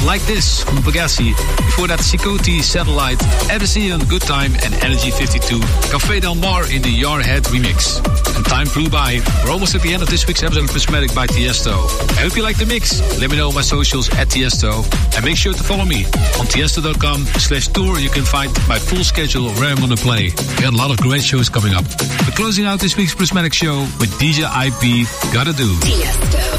Like This from Pagasi. Before that, Sikoti, Satellite, Edison, Good Time, and Energy 52. Café Del Mar in the Yarhead remix. And time flew by. We're almost at the end of this week's episode of Prismatic by Tiesto. I hope you like the mix. Let me know on my socials at Tiesto. And make sure to follow me on tiesto.com/tour. You can find my full schedule of where I'm going to play. We got a lot of great shows coming up. We're closing out this week's Prismatic show with DJ IP, Gotta Do. Tiesto.